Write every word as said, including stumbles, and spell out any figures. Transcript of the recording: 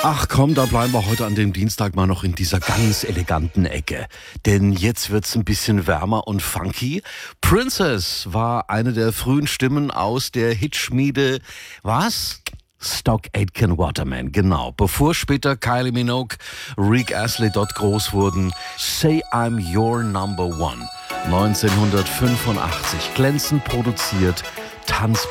Ach komm, da bleiben wir heute an dem Dienstag mal noch in dieser ganz eleganten Ecke. Denn jetzt wird's ein bisschen wärmer und funky. Princess war eine der frühen Stimmen aus der Hitschmiede, was? Stock Aitken Waterman, genau. Bevor später Kylie Minogue, Rick Astley dort groß wurden. Say I'm Your Number One. neunzehnhundertfünfundachtzig, glänzend produziert, Tanz